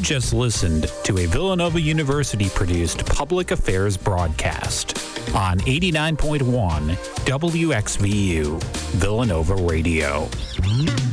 You just listened to a Villanova University-produced public affairs broadcast on 89.1 WXVU Villanova Radio.